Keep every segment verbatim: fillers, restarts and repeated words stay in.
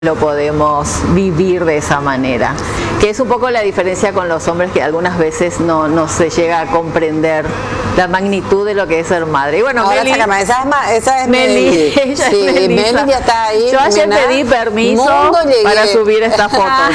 lo podemos vivir de esa manera, que es un poco la diferencia con los hombres, que algunas veces no, no se llega a comprender la magnitud de lo que es ser madre. Y bueno, ahora Meli, sácame, esa es, ma, esa es Meli, Meli. ella Sí, es Melissa. Meli ya está ahí. Yo ayer nena, pedí permiso para subir estas fotos.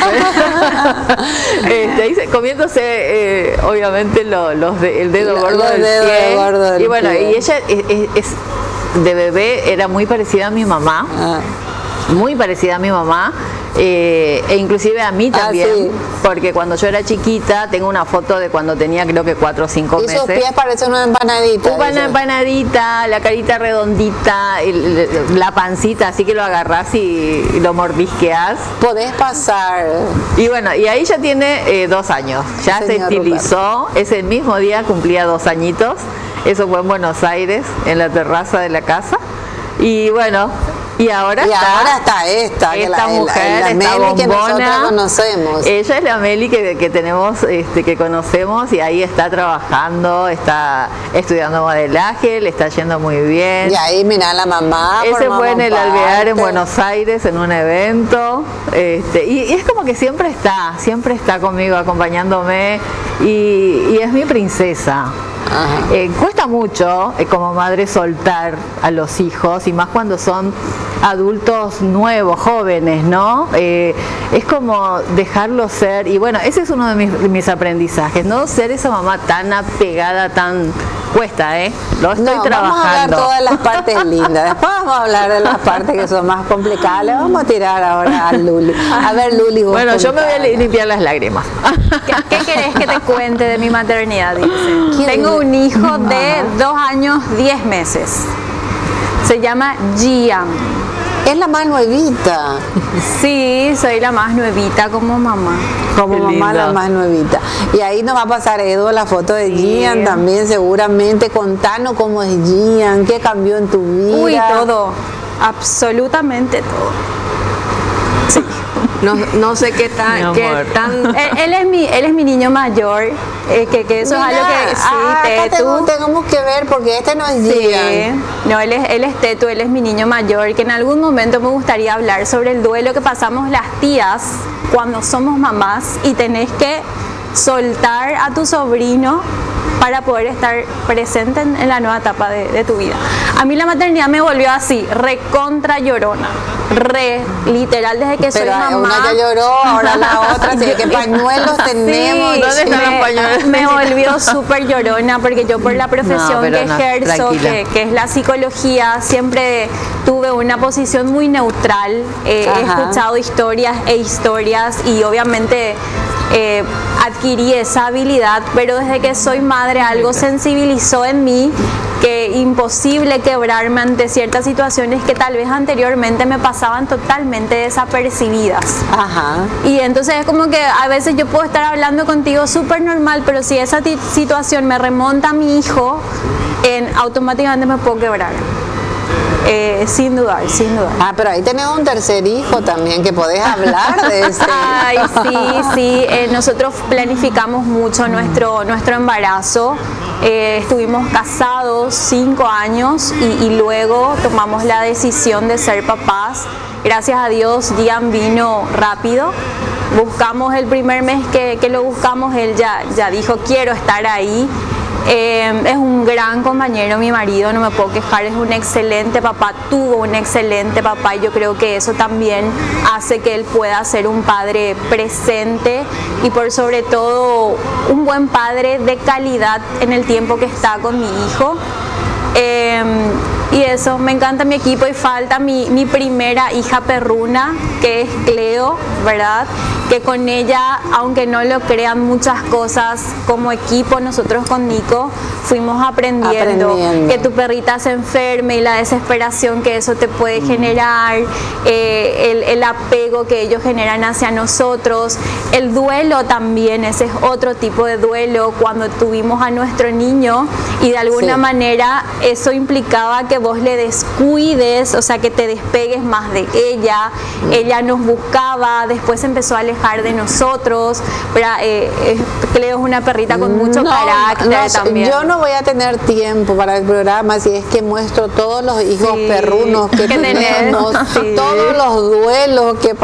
¿eh? este, ahí se, comiéndose, eh, obviamente, lo, los de, el dedo gordo los del dedos pie. gordo del y bueno, pie. y ella es, es, es de bebé era muy parecida a mi mamá. Ah. Muy parecida a mi mamá, eh, e inclusive a mí también, Ah, sí. porque cuando yo era chiquita, tengo una foto de cuando tenía creo que cuatro o cinco Y meses. sus pies parecen una empanadita. Una dice. empanadita, la carita redondita, el, la pancita, así que lo agarrás y, y lo mordisqueás. Podés pasar. Y bueno, y ahí ya tiene eh, dos años, ya se Señor estilizó, ese mismo día cumplía dos añitos, eso fue en Buenos Aires, en la terraza de la casa, y bueno... Y ahora y está, ahora está esta, que esta la, mujer, la, la esta Meli que nosotros bombona. conocemos. Ella es la Meli que, que tenemos, este, que conocemos, y ahí está trabajando, está estudiando modelaje, le está yendo muy bien. Y ahí mira la mamá. Ese fue en el parte. Alvear en Buenos Aires en un evento, este, y, y es como que siempre está, siempre está conmigo acompañándome, y, y es mi princesa. Eh, cuesta mucho eh, como madre soltar a los hijos, y más cuando son adultos nuevos, jóvenes, ¿no? Eh, es como dejarlos ser, y bueno, ese es uno de mis, mis aprendizajes, no ser esa mamá tan apegada, tan cuesta, ¿eh? Lo estoy no, trabajando. Vamos a hablar todas las partes lindas, después vamos a hablar de las partes que son más complicadas. Le vamos a tirar ahora a Luli. A ver, Luli, vos Bueno, yo me voy a contame. limpiar las lágrimas. ¿Qué, qué querés que te cuente de mi maternidad? Dice. ¿Quién? Tengo un hijo de dos años, diez meses. Se llama Gian. Es la más nuevita. Sí, soy la más nuevita como mamá. Como Qué mamá lindo. la más nuevita. Y ahí nos va a pasar Edu la foto de Sí. Gian también seguramente. Contanos cómo es Gian, qué cambió en tu vida. Uy, todo. Absolutamente todo. Sí. No, no sé qué Mi tan, amor. qué tan Él, él es mi, él es mi niño mayor, eh, que, que eso Mira, es algo que sí, ah, acá Tetu. tengo- tenemos que ver porque este no es Sí, Gian. no, él es, él es Tetu, él es mi niño mayor, que en algún momento me gustaría hablar sobre el duelo que pasamos las tías cuando somos mamás y tenés que soltar a tu sobrino para poder estar presente en, en la nueva etapa de, de tu vida. A mí la maternidad me volvió así, recontra llorona, re, literal, desde que Pero soy mamá. una ya lloró, ahora la otra, así que pañuelos tenemos. Sí, ¿Dónde están me, los pañuelos? me volvió súper llorona porque yo por la profesión No, pero que no, ejerzo, tranquila. que, que es la psicología, siempre tuve una posición muy neutral. Eh, he Ajá. escuchado historias e historias y obviamente eh, adquirí esa habilidad, pero desde que soy madre algo sensibilizó en mí que imposible quebrarme ante ciertas situaciones que tal vez anteriormente me pasaban totalmente desapercibidas. Ajá. Y entonces es como que a veces yo puedo estar hablando contigo súper normal, pero si esa ti- situación me remonta a mi hijo, en, automáticamente me puedo quebrar. Eh, sin dudar, sin dudar. Ah, pero ahí tenemos un tercer hijo también que podés hablar de ese. Ay, sí, sí. Eh, nosotros planificamos mucho nuestro, nuestro embarazo. Eh, estuvimos casados cinco años y, y luego tomamos la decisión de ser papás. Gracias a Dios, Gian vino rápido. Buscamos el primer mes que, que lo buscamos, él ya, ya dijo, quiero estar ahí. Eh, es un gran compañero, mi marido, no me puedo quejar, es un excelente papá, tuvo un excelente papá y yo creo que eso también hace que él pueda ser un padre presente y por sobre todo un buen padre de calidad en el tiempo que está con mi hijo. Eh, y eso, me encanta mi equipo y falta mi, mi primera hija perruna, que es Cleo, ¿verdad? Que con ella, aunque no lo crean muchas cosas, como equipo nosotros con Nico fuimos aprendiendo, Aprendiendo. que tu perrita se enferme y la desesperación que eso te puede generar, eh, el, el apego que ellos generan hacia nosotros, el duelo también, ese es otro tipo de duelo cuando tuvimos a nuestro niño y de alguna Sí. manera eso implicaba que que vos le descuides, o sea, que te despegues más de ella. Ella nos buscaba, después empezó a alejar de nosotros. Pero, eh, eh, Cleo es una perrita con mucho No, carácter no, también. Yo no voy a tener tiempo para el programa si es que muestro todos los hijos Sí, perrunos que, que tenés, tenemos, sí. todos los duelos que